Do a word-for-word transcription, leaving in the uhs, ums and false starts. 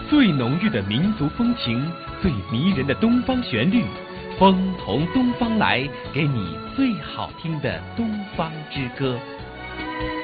最浓郁的民族风情，最迷人的东方旋律。风从东方来，给你最好听的东方之歌。